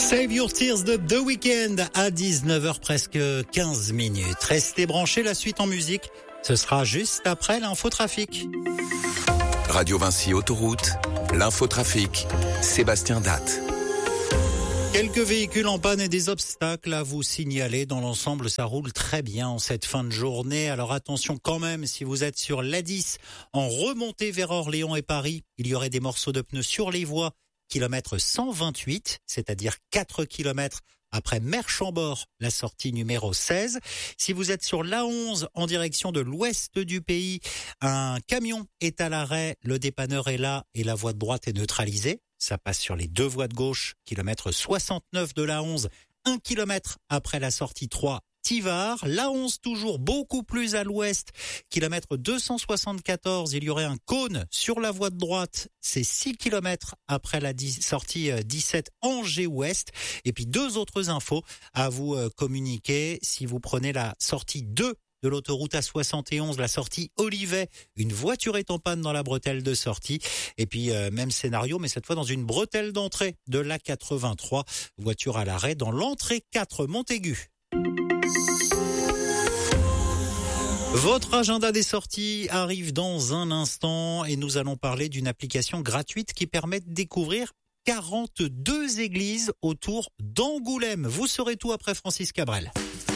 Save Your Tears de The Weeknd à 19h presque 15 minutes. Restez branchés, la suite en musique, ce sera juste après l'infotrafic. Radio Vinci Autoroute, l'infotrafic, Sébastien Datte. Quelques véhicules en panne et des obstacles à vous signaler. Dans l'ensemble, ça roule très bien en cette fin de journée. Alors attention quand même, si vous êtes sur l'A10 en remontée vers Orléans et Paris, il y aurait des morceaux de pneus sur les voies. Kilomètre 128, c'est-à-dire 4 kilomètres après Merchambord, la sortie numéro 16. Si vous êtes sur l'A11 en direction de l'ouest du pays, un camion est à l'arrêt, le dépanneur est là et la voie de droite est neutralisée. Ça passe sur les deux voies de gauche, kilomètre 69 de l'A11, 1 kilomètre après la sortie 3. Tivard, l'A11 toujours beaucoup plus à l'ouest, kilomètre 274, il y aurait un cône sur la voie de droite, c'est 6 kilomètres après la sortie 17 Angers-Ouest. Et puis deux autres infos à vous communiquer. Si vous prenez la sortie 2 de l'autoroute A71, la sortie Olivet, une voiture est en panne dans la bretelle de sortie. Et puis même scénario, mais cette fois dans une bretelle d'entrée de l'A83, voiture à l'arrêt dans l'entrée 4 Montaigu. Votre agenda des sorties arrive dans un instant et nous allons parler d'une application gratuite qui permet de découvrir 42 églises autour d'Angoulême. Vous saurez tout après Francis Cabrel.